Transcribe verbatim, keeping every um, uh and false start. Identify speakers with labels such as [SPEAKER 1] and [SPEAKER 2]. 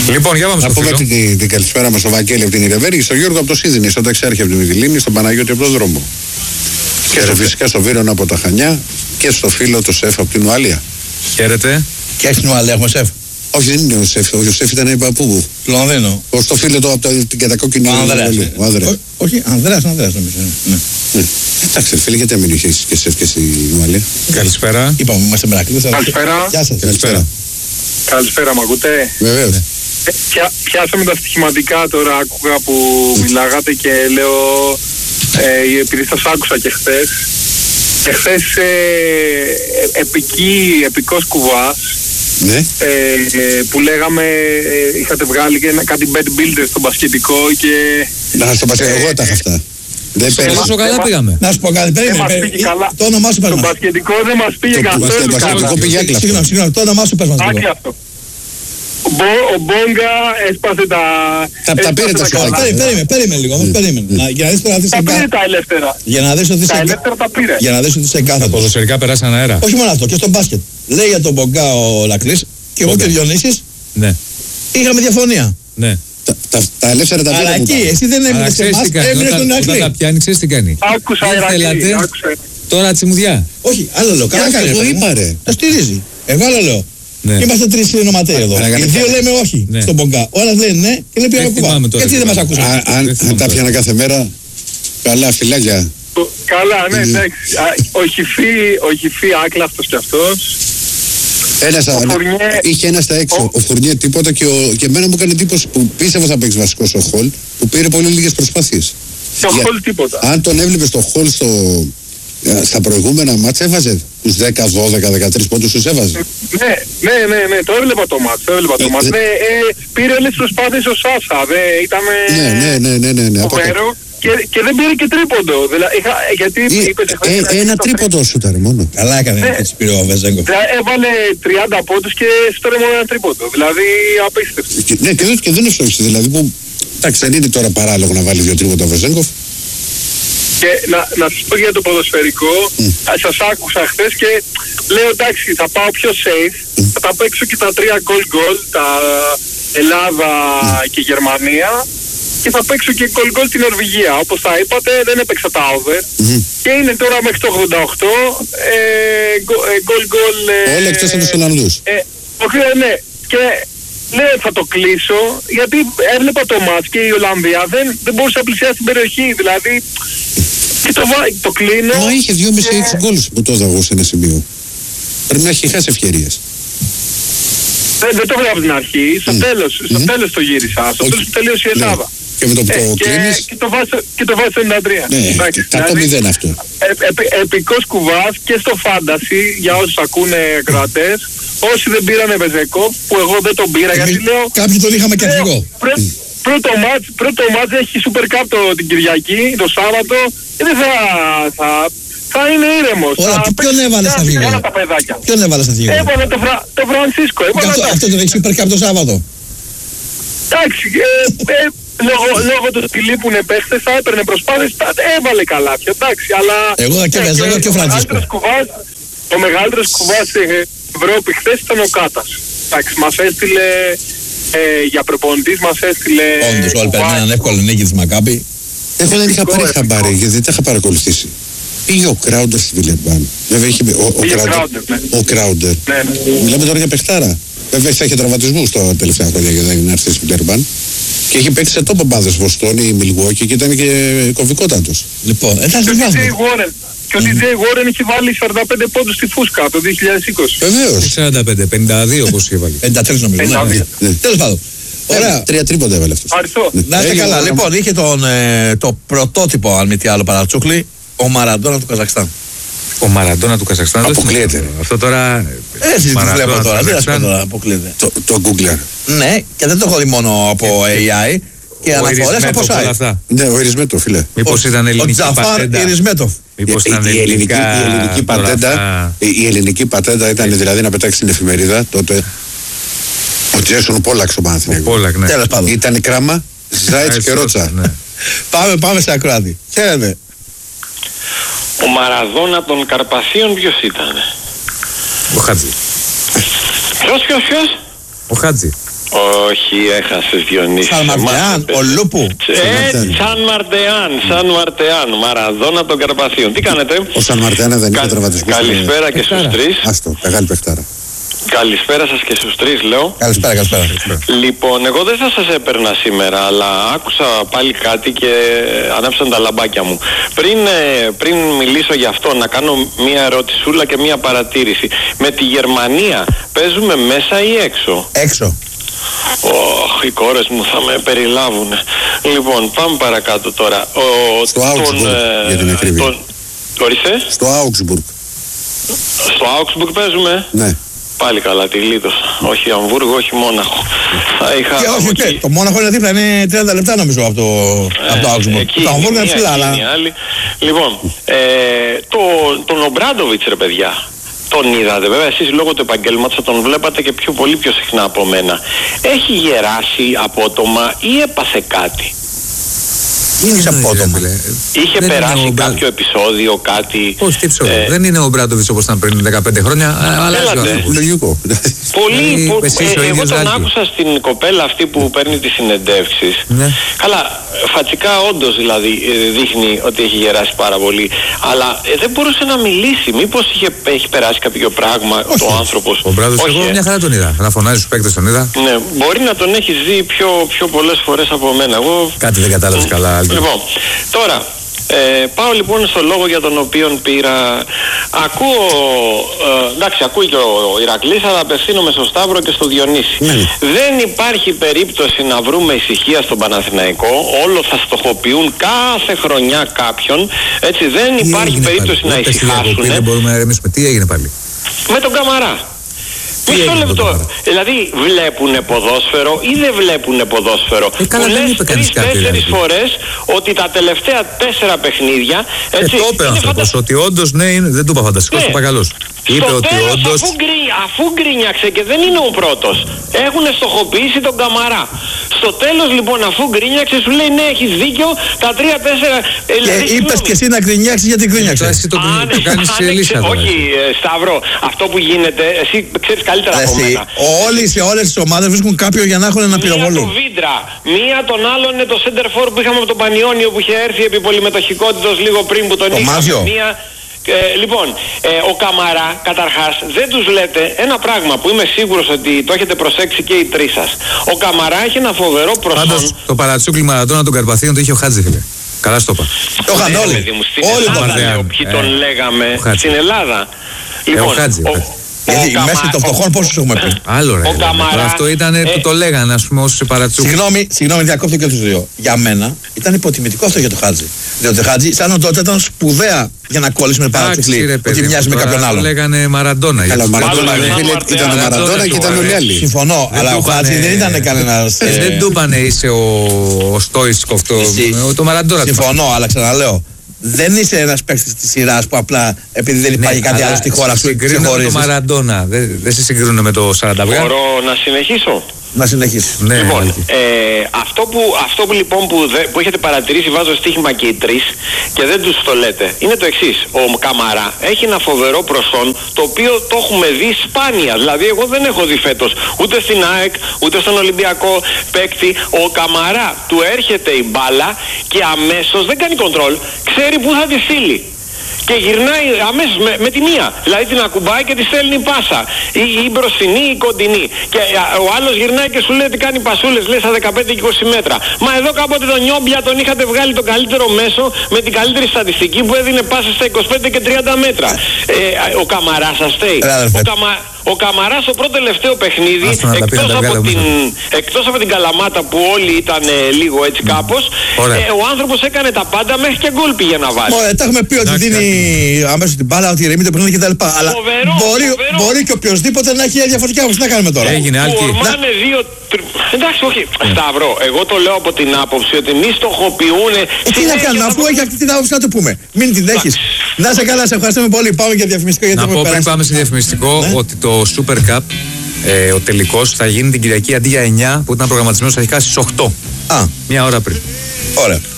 [SPEAKER 1] Λοιπόν, για πάμε
[SPEAKER 2] να
[SPEAKER 1] στο
[SPEAKER 2] πούμε
[SPEAKER 1] φίλο.
[SPEAKER 2] την, την καλησπέρα μας στο Βαγγέλη από την Ιρεβέρη, στον Γιώργο από το Σίδνη, στον Ταξιάρχη από τη Μυτιλήνη, στον Παναγιώτη από τον δρόμο. Και στο, φυσικά στο Βίρονα από τα Χανιά και στο φίλο του Σεφ από την Ουαλία.
[SPEAKER 1] Χαίρετε.
[SPEAKER 3] Και στην Ουαλία έχουμε Σεφ.
[SPEAKER 2] Όχι, δεν είναι ο Σεφ, ο Σεφ ήταν παππού.
[SPEAKER 3] Του Λονδίνου.
[SPEAKER 2] Ως το φίλο του από τα, την κατακόκκινη.
[SPEAKER 3] Ο Ανδρέας.
[SPEAKER 2] Ο Ανδρέας.
[SPEAKER 3] Όχι, Ανδρέας, Ανδρέας νομίζω. Ναι.
[SPEAKER 2] Ναι. Εντάξει, φίλε, γιατί μην είχες και Σεφ και στην Ουαλία.
[SPEAKER 1] Καλησπέρα.
[SPEAKER 3] Είπαμε, είμαστε μερακλείδες.
[SPEAKER 4] Καλησπέρα.
[SPEAKER 3] Γεια σας.
[SPEAKER 1] Καλησπέρα.
[SPEAKER 4] Καλησπέρα, μ' ακούτε?
[SPEAKER 2] Βεβαίως.
[SPEAKER 1] Ναι.
[SPEAKER 4] Ε, πια, πιάσαμε τα στοιχηματικά τώρα, άκουγα που μιλάγατε και λέω, ε, επειδή σας άκουσα και χθες, και χθες ε, ε, επική, επικός κουβάς,
[SPEAKER 2] Ναι.
[SPEAKER 4] ε, ε, που λέγαμε, ε, είχατε βγάλει και ένα, κάτι bad builder στο μπασκετικό και...
[SPEAKER 2] Να στο πας, εγώ τα είχα αυτά. Δεν
[SPEAKER 1] Στο
[SPEAKER 2] πέρασε.
[SPEAKER 1] πόσο καλά
[SPEAKER 4] Έμα-
[SPEAKER 1] πήγαμε.
[SPEAKER 3] Να σου πω κάτι,
[SPEAKER 4] Δεν
[SPEAKER 3] περίμενε.
[SPEAKER 4] μας
[SPEAKER 3] περίμενε.
[SPEAKER 4] πήγε καλά.
[SPEAKER 3] Το όνομά σου πες
[SPEAKER 4] Το
[SPEAKER 3] μας.
[SPEAKER 4] μπασκετικό δεν μας πήγε
[SPEAKER 2] Το
[SPEAKER 4] καθόλου
[SPEAKER 2] μπασκετικό
[SPEAKER 4] καλά.
[SPEAKER 2] πήγε άκλα.
[SPEAKER 3] Συγγνώμη, συγγνώμη, το όνομά σου πες μας. λίγο.
[SPEAKER 4] Άκλαστο. Ο, Μπο- ο Μπόγκα έσπασε τα...
[SPEAKER 2] Τα- τα
[SPEAKER 4] έσπασε
[SPEAKER 2] πήρε τα
[SPEAKER 4] καλά.
[SPEAKER 2] σκαλάκια.
[SPEAKER 3] Περίμενε, περίμενε, περίμενε λίγο, όμως περίμενε. Να- Για να δεις τώρα ότι
[SPEAKER 4] Τα
[SPEAKER 3] είσαι
[SPEAKER 4] πήρε
[SPEAKER 3] εγκά-
[SPEAKER 4] τα ελεύθερα.
[SPEAKER 3] για να δεις ότι είσαι
[SPEAKER 4] Τα
[SPEAKER 3] εγκά-
[SPEAKER 4] ελεύθερα τα πήρε.
[SPEAKER 3] για να δεις ότι είσαι
[SPEAKER 1] Τα
[SPEAKER 3] εγκάθετος.
[SPEAKER 1] ποδοσφαιρικά περάσαν αέρα.
[SPEAKER 3] Όχι μόνο αυτό, και στο μπάσκετ. Λέει για τον Μπογκά ο Λακλής και εγώ
[SPEAKER 1] Μπογκα.
[SPEAKER 3] και ο Διονύσης
[SPEAKER 1] Ναι,
[SPEAKER 3] είχαμε διαφωνία.
[SPEAKER 1] ναι.
[SPEAKER 2] Τα- τα- Τα ελεύθερα τα
[SPEAKER 3] Αλλά
[SPEAKER 2] πήρα.
[SPEAKER 3] εκεί εσύ δεν
[SPEAKER 1] Αλλά
[SPEAKER 3] έμεινες σε
[SPEAKER 1] ξέρεις
[SPEAKER 3] εμάς,
[SPEAKER 1] τι κάνει.
[SPEAKER 3] έμεινες στον
[SPEAKER 1] Όταν, όταν τα
[SPEAKER 3] Ηρακλή.
[SPEAKER 1] πιάνει, ξέρεις τι κάνει.
[SPEAKER 4] Άκουσα
[SPEAKER 1] Δεν
[SPEAKER 4] Ηρακλή,
[SPEAKER 1] θέλατε
[SPEAKER 4] άκουσα.
[SPEAKER 1] τώρα τσιμουδιά.
[SPEAKER 3] Όχι, άλλο λέω. Καλά
[SPEAKER 2] Άκου,
[SPEAKER 3] κάνει.
[SPEAKER 2] το
[SPEAKER 3] ρε,
[SPEAKER 2] είπα,
[SPEAKER 3] παιδί μου.
[SPEAKER 2] ρε.
[SPEAKER 3] Το στηρίζει. Εγώ άλλο λέω.
[SPEAKER 1] Ναι.
[SPEAKER 3] Είμαστε τρεις συνωματέοι εδώ.
[SPEAKER 2] Αλλά
[SPEAKER 3] Οι
[SPEAKER 2] καλά,
[SPEAKER 3] δύο
[SPEAKER 2] καλά.
[SPEAKER 3] λέμε όχι
[SPEAKER 1] Ναι.
[SPEAKER 3] στον Μπογκά. Ο ένας λέει ναι και λέει
[SPEAKER 1] Δεν
[SPEAKER 3] πήγαμε κουβά.
[SPEAKER 1] θυμάμαι τώρα
[SPEAKER 3] Έτσι
[SPEAKER 1] τι
[SPEAKER 3] δεν μας
[SPEAKER 1] είπαμε.
[SPEAKER 3] ακούσαν.
[SPEAKER 2] Α, Αν
[SPEAKER 1] Δεν
[SPEAKER 2] αν
[SPEAKER 1] θυμάμαι
[SPEAKER 2] τα
[SPEAKER 1] τώρα.
[SPEAKER 2] πιάνα κάθε μέρα, καλά, φυλάκια.
[SPEAKER 4] Το- Καλά, ναι, εντάξει. Α, Ο Χιφί, ο Χιφί άκλαυτος κι αυτός.
[SPEAKER 2] Ένας, α,
[SPEAKER 4] Φουρνιέ-
[SPEAKER 2] είχε ένα στα έξω.
[SPEAKER 4] ο-
[SPEAKER 2] Ο Φουρνιέ τίποτα και, ο, και εμένα μου έκανε εντύπωση που πίστευα θα παίξει βασικό στο Χολ, που πήρε πολύ λίγες προσπάθειες.
[SPEAKER 4] Και ο
[SPEAKER 2] Για-
[SPEAKER 4] Χολ τίποτα.
[SPEAKER 2] Αν τον έβλεπε στο Χολ στο, ε, στα προηγούμενα μάτς έβαζε τους δέκα, δώδεκα, δεκατρείς πόντους τους έβαζε.
[SPEAKER 4] Ναι, ναι, ναι, ναι, το έβλεπα το μάτς, το έβλεπα το
[SPEAKER 2] Ε,
[SPEAKER 4] μάτς.
[SPEAKER 2] ε,
[SPEAKER 4] Ναι, ε, πήρε όλες τις προσπάθειες ο Σάσα, δε, ήταν
[SPEAKER 2] Ναι, ναι, ναι, ναι, ναι, ναι. από κάτω.
[SPEAKER 4] φοβερό και, και δεν πήρε και τρίποντο. Δηλαδή, είχα, γιατί
[SPEAKER 2] Ε,
[SPEAKER 4] είπες,
[SPEAKER 2] ε,
[SPEAKER 4] είχα-
[SPEAKER 2] Ένα
[SPEAKER 4] είχα-
[SPEAKER 2] τρίποντο σου ήταν μόνο.
[SPEAKER 3] Καλά έκανε
[SPEAKER 4] Ναι.
[SPEAKER 3] και τις πήρε ο Βεζέγκοφ.
[SPEAKER 4] Δηλαδή, έβαλε τριάντα πόντους και στόρε μόνο ένα τρίποντο. Δηλαδή, απίστευτο.
[SPEAKER 2] Και, ναι, και δεν, και δεν ευθόχησε. Δηλαδή που. Εντάξει, δεν είναι τώρα παράλογο να βάλει δύο τρίποτα ο Βεζέγκοφ.
[SPEAKER 4] Και να, να σας πω για το ποδοσφαιρικό, mm. σας άκουσα χθες και λέω εντάξει θα πάω πιο safe, θα τα παίξω και τα τρία goal goal, τα Ελλάδα και Γερμανία και θα παίξω και goal goal την Νορβηγία. Όπως τα είπατε δεν έπαιξα τα over και είναι τώρα μέχρι το ογδόντα οκτώ ε, go- ε, goal goal. Ε,
[SPEAKER 2] Όλα εκτός από τους Ολλανδούς.
[SPEAKER 4] Ε, όχι, ε, ναι. Και λέω θα το κλείσω γιατί έβλεπα το μάτς και η Ολλανδία δεν, δεν μπορούσε να πλησιάσει την περιοχή. Δηλαδή και το, βά- το κλείνω.
[SPEAKER 2] Μα είχε δυόμισι έξι
[SPEAKER 4] και
[SPEAKER 2] γκολ που το έδαγω σε ένα σημείο. Πρέπει να έχει χάσει ευκαιρίες.
[SPEAKER 4] Δεν, δεν το βλέπω από την αρχή. Στο
[SPEAKER 2] Μμ.
[SPEAKER 4] τέλος, στο
[SPEAKER 2] Μμ.
[SPEAKER 4] τέλος το γύρισα. Στο
[SPEAKER 2] Όχι.
[SPEAKER 4] τέλος που τελείωσε η
[SPEAKER 2] Ναι.
[SPEAKER 4] Ελλάδα.
[SPEAKER 2] Και με το που
[SPEAKER 4] Ε,
[SPEAKER 2] το
[SPEAKER 4] και,
[SPEAKER 2] κλείνεις.
[SPEAKER 4] και το βάζει και το βάζει στο ενενήντα τρία.
[SPEAKER 2] Ναι,
[SPEAKER 4] Εντάξει,
[SPEAKER 2] εκατό μηδέν αυτό.
[SPEAKER 4] ε, επι- επικός κουβάς και στο φάντασι για όσους ακούνε κρατές. Όσοι δεν πήρανε Βεζέκοφ, που εγώ δεν τον πήρα γιατί
[SPEAKER 3] Εμείς-
[SPEAKER 4] λέω
[SPEAKER 3] Κάποιοι τον είχαμε και
[SPEAKER 4] λέω,
[SPEAKER 3] αρχηγό.
[SPEAKER 4] πρέ- Πρώτο μάτς, πρώτο μάτς έχει Super Cup το, την Κυριακή, το Σάββατο και δεν θα, θα, θα είναι ήρεμος.
[SPEAKER 3] Ωραία,
[SPEAKER 4] Θα
[SPEAKER 3] ποιον
[SPEAKER 4] παίξει
[SPEAKER 3] έβαλες
[SPEAKER 4] καλά
[SPEAKER 3] αρχηγό?
[SPEAKER 4] καλά τα παιδάκια.
[SPEAKER 3] Ποιον έβαλε στα αρχηγό.
[SPEAKER 4] Έβαλε το, Φρα, το Φρανσίσκο.
[SPEAKER 3] Και
[SPEAKER 4] Έβαλε
[SPEAKER 3] αυτό,
[SPEAKER 4] τα-
[SPEAKER 3] αυτό τον έχει Super Cup το Σάββατο.
[SPEAKER 4] Εντάξει, ε, ε, λόγω, λόγω του ότι λείπουν παίχτες θα έπαιρνε προσπάθειες, θα έβαλε καλά πια, εντάξει, αλλά...
[SPEAKER 3] Εγώ και ο
[SPEAKER 4] ε,
[SPEAKER 3] Βεζέγκοφ και ο Φραντσίσκο.
[SPEAKER 4] μεγαλύτερος κουβάς- Ο μεγαλύτερος κουβάς στην Ευρώπη χθες ήταν ο Κάτας. Εντάξει, μας έστειλε, ε, για προπονητής μας έστειλε...
[SPEAKER 3] Όντως, όλοι
[SPEAKER 4] κουβάς.
[SPEAKER 3] περνάνε εύκολη νίκη της Μακάπη.
[SPEAKER 2] Εγώ δεν είχα
[SPEAKER 4] Επικό,
[SPEAKER 2] πάρει
[SPEAKER 4] επικό.
[SPEAKER 2] χαμπάρι γιατί δεν τα είχα παρακολουθήσει. Πήγε ο Κράουντερ στη Βιλερμπάν. Βέβαια είχε μπει- ο, ο,
[SPEAKER 4] Πήγε ο
[SPEAKER 2] Κράουντερ.
[SPEAKER 4] Κράουντερ, ναι.
[SPEAKER 2] Ο Κράουντερ.
[SPEAKER 4] Ναι, ναι.
[SPEAKER 2] Μιλάμε τώρα για παιχτάρα. Βέβαια θα είχε τραυματισμούς τα τελευταία χρόνια για να είναι έρθει στη Βιλερμπάν. Και είχε παίξει σε τόπο ομάδες Βοστόνη, Μιλγουόκι και ήταν και κομβικότατος.
[SPEAKER 3] Λοιπόν, εντάξει,
[SPEAKER 4] Και ο
[SPEAKER 3] δεν
[SPEAKER 4] ντι τζέι
[SPEAKER 3] βάζουμε.
[SPEAKER 4] Warren. Και ο ντι τζέι Warren είχε βάλει σαράντα πέντε πόντους στη Φούσκα το δύο χιλιάδες είκοσι.
[SPEAKER 2] Βεβαίως.
[SPEAKER 1] σαράντα πέντε, πενήντα δύο όπως είχε βάλει.
[SPEAKER 3] πενήντα τρία νομίζω.
[SPEAKER 4] πενήντα
[SPEAKER 3] ναι,
[SPEAKER 4] δύο.
[SPEAKER 3] ναι.
[SPEAKER 2] Ναι.
[SPEAKER 3] Τέλος πάντων. Ωραία.
[SPEAKER 2] Τρία τρίποντα έβαλε αυτός.
[SPEAKER 4] Ευχαριστώ.
[SPEAKER 3] Να είστε
[SPEAKER 2] Έγινε
[SPEAKER 3] καλά.
[SPEAKER 2] ο-
[SPEAKER 3] Λοιπόν, είχε τον, ε, το πρωτότυπο, αν μη τι άλλο, Παρατσούκλι, ο Μαραντόνα του Καζακστάν.
[SPEAKER 1] Ο Μαραντόνα του Καζακστάν. δεν
[SPEAKER 2] Αποκλείεται.
[SPEAKER 1] θυμάμαι. Αυτό τώρα.
[SPEAKER 3] Έτσι τι
[SPEAKER 1] Μαραντόνα
[SPEAKER 3] βλέπω
[SPEAKER 1] του
[SPEAKER 3] τώρα. Τι να σου πω
[SPEAKER 1] Καζακστάν.
[SPEAKER 3] τώρα, αποκλείεται.
[SPEAKER 2] Το, το Googler.
[SPEAKER 3] Ναι, και δεν το έχω δει μόνο από έι άι και
[SPEAKER 1] Ο
[SPEAKER 3] αναφορές
[SPEAKER 1] Ιρισμέτοφ,
[SPEAKER 3] από
[SPEAKER 1] όλα
[SPEAKER 3] site.
[SPEAKER 1] αυτά.
[SPEAKER 2] Ναι, ο Ερισμέτο, φίλε.
[SPEAKER 1] Μήπως ήταν
[SPEAKER 3] Ο
[SPEAKER 1] ελληνική
[SPEAKER 3] Τζαφάρ
[SPEAKER 1] πατέντα.
[SPEAKER 3] Ιρισμέτοφ.
[SPEAKER 1] Μήπως
[SPEAKER 2] η,
[SPEAKER 1] ήταν
[SPEAKER 2] η, ελληνική,
[SPEAKER 1] ελληνικά.
[SPEAKER 2] η ελληνική
[SPEAKER 1] τώρα
[SPEAKER 2] πατέντα,
[SPEAKER 1] αυτά.
[SPEAKER 2] η, η ελληνική πατέντα ήταν δηλαδή να πετάξει την εφημερίδα τότε. Ο Τζέσον Πόλαξ ο Παναθηναϊκός.
[SPEAKER 1] Πόλακ, ναι.
[SPEAKER 3] Τέλος πάντων.
[SPEAKER 2] Ήταν κράμα, Ζάιτς και Ρότσα.
[SPEAKER 1] Ναι.
[SPEAKER 3] Πάμε, πάμε σε ακροάτη. Χαίρετε.
[SPEAKER 5] Ο Μαραδόνα των Καρπαθίων ποιος ήταν?
[SPEAKER 1] Ο Χάτζη.
[SPEAKER 5] Ποιος, ποιος, ποιος?
[SPEAKER 1] Ο Χάτζη.
[SPEAKER 5] Όχι, έχασες Διονύση.
[SPEAKER 3] Σαν Μαρτεάν, ο Λούπου.
[SPEAKER 5] Ε, Σαν Μαρτεάν, Σαν Μαρτεάν. Μαραδόνα των Καρπαθίων. Τι κάνετε?
[SPEAKER 2] Ο Σαν Μαρτεάν δεν
[SPEAKER 5] Κα...
[SPEAKER 2] είχε τραυματισμούς.
[SPEAKER 5] Καλησπέρα και στους τρεις.
[SPEAKER 2] Άστο, μεγάλη παιχτάρα.
[SPEAKER 5] Καλησπέρα σας και στους τρεις, λέω.
[SPEAKER 3] Καλησπέρα, καλησπέρα.
[SPEAKER 5] Λοιπόν, εγώ δεν θα σας έπαιρνα σήμερα, αλλά άκουσα πάλι κάτι και ανάψαν τα λαμπάκια μου. Πριν, ε, πριν μιλήσω γι' αυτό, να κάνω μία ερωτησούλα και μία παρατήρηση. Με τη Γερμανία παίζουμε μέσα ή έξω?
[SPEAKER 3] Έξω.
[SPEAKER 5] Ωχ, οι κόρες μου θα με περιλάβουν. Λοιπόν, πάμε παρακάτω τώρα. Ο,
[SPEAKER 2] Στο Augsburg, ε, για την ακρίβεια. Τον,
[SPEAKER 5] ορίστε.
[SPEAKER 2] Στο Augsburg.
[SPEAKER 5] Στο Augsburg παίζουμε.
[SPEAKER 2] Ναι.
[SPEAKER 5] Πάλι καλά, τη λίτωσα. Όχι Αμβούργο, όχι Μόναχο. Θα είχα
[SPEAKER 3] Και όχι, εκεί... το Μόναχο είναι δίπλα, είναι τριάντα λεπτά νομίζω από το, ε, από το Augsburg. Το Αμβούργο είναι ψηλά, αλλά...
[SPEAKER 5] Λοιπόν, ε, το, τον Ομπράντοβιτς, ρε παιδιά, τον είδατε βέβαια, εσείς λόγω του επαγγέλματος θα τον βλέπατε και πιο πολύ πιο συχνά από μένα. Έχει γεράσει απότομα ή έπαθε κάτι?
[SPEAKER 3] Είναι απότομα.
[SPEAKER 5] Είχε
[SPEAKER 1] δεν
[SPEAKER 5] περάσει
[SPEAKER 1] ο...
[SPEAKER 5] κάποιο επεισόδιο, κάτι...
[SPEAKER 1] Όχι, τι επεισόδιο. Ε... Δεν είναι ο Μπράντοβιτς όπως ήταν πριν δεκαπέντε χρόνια, αλλά
[SPEAKER 2] λογικό.
[SPEAKER 5] Πολύ,
[SPEAKER 1] πο...
[SPEAKER 5] ε, εγώ τον άκουσα άκουσα στην κοπέλα αυτή που παίρνει τις συνεντεύξεις. Ναι. Καλά, φατσικά όντως δηλαδή δείχνει ότι έχει γεράσει πάρα πολύ, αλλά ε, δεν μπορούσε να μιλήσει. Μήπως είχε, έχει περάσει κάποιο πράγμα όχι. Ο άνθρωπος?
[SPEAKER 1] Ο Μπράντοβιτς, εγώ μια χαρά τον είδα. Να φωνάζει στους παίκτες τον είδα.
[SPEAKER 5] Ναι, μπορεί να τον έχεις δει πιο, πιο πολλές φορές από μένα. Εγώ...
[SPEAKER 1] Κάτι δεν κατάλαβες mm. καλά.
[SPEAKER 5] Λοιπόν, τώρα, ε, πάω λοιπόν στο λόγο για τον οποίο πήρα. Ακούω, ε, εντάξει, ακούει και ο Ηρακλής, αλλά απευθύνομαι στο Σταύρο και στο Διονύση. Mm. Δεν υπάρχει περίπτωση να βρούμε ησυχία στον Παναθηναϊκό. Όλο θα στοχοποιούν κάθε χρονιά κάποιον. Έτσι, δεν τι υπάρχει περίπτωση πάλι? Να ησυχάσουν.
[SPEAKER 1] Δεν μπορούμε να ερεμήσουμε. Τι έγινε πάλι?
[SPEAKER 5] Με τον Καμαρά. Μισό λεπτό. Δηλαδή βλέπουνε ποδόσφαιρο ή δεν βλέπουνε ποδόσφαιρο?
[SPEAKER 1] Ε, καλά, δεν είπε κανείς κάτι.
[SPEAKER 5] Τρεις-τέσσερις φορές ότι τα τελευταία τέσσερα παιχνίδια. Έτσι,
[SPEAKER 1] ε, το είπε ο άνθρωπος φαντα... ότι όντως ναι, είναι, δεν το είπα φανταστικό, ναι. Το είπα καλώς. Είπε ότι
[SPEAKER 5] τέλος,
[SPEAKER 1] όντως...
[SPEAKER 5] αφού, γκρι, αφού γκρίνιαξε και δεν είναι ο πρώτος, έχουν στοχοποιήσει τον Καμαρά. Στο τέλος λοιπόν, αφού γκρίνιαξε, σου λέει ναι, έχεις δίκιο, τα τρία-τέσσερα.
[SPEAKER 3] Και δηλαδή, είπες και εσύ να γκρινιάξεις γιατί γκρίνιαξες.
[SPEAKER 1] Εσύ το, Α, το κάνεις σε λύσα.
[SPEAKER 5] Όχι, Σταύρο, αυτό που γίνεται, εσύ ξέρεις καλύτερα από μένα.
[SPEAKER 3] Όλοι σε όλες τις ομάδες βρίσκουν κάποιον για να έχουν να πυροβολούν.
[SPEAKER 5] Μία το Βίντρα, μία τον άλλον είναι το center for που είχαμε από τον Πανιόνιο που είχε έρθει επί πολυμετοχικότητος λίγο πριν που τον είχαμε. Ε, λοιπόν, ε, ο Καμαρά καταρχάς δεν τους λέτε ένα πράγμα που είμαι σίγουρος ότι το έχετε προσέξει και οι τρεις σας. Ο Καμαρά έχει ένα φοβερό προσόν.
[SPEAKER 1] Πάντως το παρατσούκλι Μαραντόνα των Καρπαθίων το είχε ο Χάτζη, φίλε. Καλά στο είπα.
[SPEAKER 3] Το είχαν όλοι.
[SPEAKER 5] Όλοι τον Ποιοι τον λέγαμε στην Ελλάδα.
[SPEAKER 1] Λοιπόν, ο Χάτζη.
[SPEAKER 3] Γιατί Καμα... μέσα των φτωχών πόσους έχουμε πει.
[SPEAKER 1] Άλλο ρε.
[SPEAKER 5] Καμαρά...
[SPEAKER 1] Αυτό ήταν ε... που το λέγανε, ας πούμε, όσοι παρατσούκλοι.
[SPEAKER 3] Συγγνώμη, συγγνώμη, διακόπτω και τους δύο. Για μένα ήταν υποτιμητικό αυτό για το Χάτζη. Διότι ο Χάτζη, σαν τότε ήταν σπουδαία για να κόλλει με παρατσούκλι. Ότι μοιάζει με κάποιον άλλο.
[SPEAKER 1] Το λέγανε Μαραντόνα.
[SPEAKER 2] Αλλά Μαραντόνα ήταν Μαραντόνα και ήταν όλοι άλλοι.
[SPEAKER 3] Συμφωνώ, αλλά ο Χάτζη δεν ήταν κανένα.
[SPEAKER 1] Δεν του είπανε είσαι ο Στόισκοφ, το Μαραντόνα.
[SPEAKER 3] Συμφωνώ, αλλά ξαναλέω. Δεν είσαι ένας παίκτης της σειράς που απλά επειδή δεν υπάρχει ναι, κάτι άλλο στη χώρα σου
[SPEAKER 1] συγκρίνω με το Μαραντόνα. Δεν, δεν σε συγκρίνω με το σαράντα.
[SPEAKER 5] Μπορώ να συνεχίσω?
[SPEAKER 3] Να συνεχίσεις.
[SPEAKER 1] Ναι,
[SPEAKER 5] λοιπόν, ε, αυτό, που, αυτό που λοιπόν που, δε, που έχετε παρατηρήσει, βάζω στοίχημα και οι τρεις και δεν τους το λέτε, είναι το εξής. Ο Καμαρά έχει ένα φοβερό προσόν το οποίο το έχουμε δει σπάνια. Δηλαδή εγώ δεν έχω δει φέτος ούτε στην ΑΕΚ ούτε στον Ολυμπιακό παίκτη. Ο Καμαρά του έρχεται η μπάλα και αμέσως δεν κάνει κοντρόλ, ξέρει που θα τη στείλει. Και γυρνάει αμέσως με, με τη μία. Δηλαδή την ακουμπάει και τη στέλνει πάσα. Ή, ή μπροστινή ή κοντινή. Και α, ο άλλος γυρνάει και σου λέει ότι κάνει πασούλες, λέει στα δεκαπέντε και είκοσι μέτρα. Μα εδώ κάποτε τον Νιόμπια τον είχατε βγάλει το καλύτερο μέσο με την καλύτερη στατιστική που έδινε πάσα στα είκοσι πέντε και τριάντα μέτρα. Ε, ο Καμαράς σας στέει. Ο, Καμα, ο Καμαράς στο πρώτο τελευταίο παιχνίδι, εκτός από, την, εκτός από την Καλαμάτα που όλοι ήταν ε, λίγο έτσι κάπως, ε, ο άνθρωπος έκανε τα πάντα μέχρι και γκολ πήγε να βάλει.
[SPEAKER 3] Ωραία, τα έχουμε πει ότι δίνει αμέσως την μπάλα, ότι ηρεμεί το παιχνίδι κτλ. Αλλά
[SPEAKER 5] φοβερό,
[SPEAKER 3] μπορεί,
[SPEAKER 5] φοβερό.
[SPEAKER 3] μπορεί και οποιοδήποτε να έχει διαφορετική άποψη. Τι να κάνουμε τώρα.
[SPEAKER 1] Έγινε άλλη.
[SPEAKER 5] Ορμάνε δύο. Εντάξει, όχι. Σταυρό, εγώ το λέω από την άποψη ότι μη στοχοποιούν.
[SPEAKER 3] Ε, τι να κάνουμε, αφού έχει αυτή την άποψη να το πούμε. Μην την δέχεις. Να σε καλά, σε ευχαριστούμε πολύ. Πάμε για διαφημιστικό.
[SPEAKER 1] Να πω πριν πάμε σε διαφημιστικό ότι το Super Cup, ε, ο τελικός, θα γίνει την Κυριακή αντί για εννιά που ήταν προγραμματισμένος αρχικά στις οκτώ.
[SPEAKER 3] Α.
[SPEAKER 1] Μια ώρα πριν.
[SPEAKER 3] Ωραία.